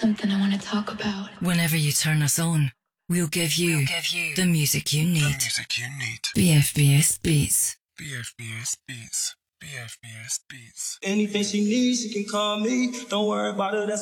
something I want to talk about. Whenever you turn us on, we'll give you the music you need. BFBS Beats. BFBS Beats. BFBS Beats. Anything she needs, she can call me. Don't worry about it, that's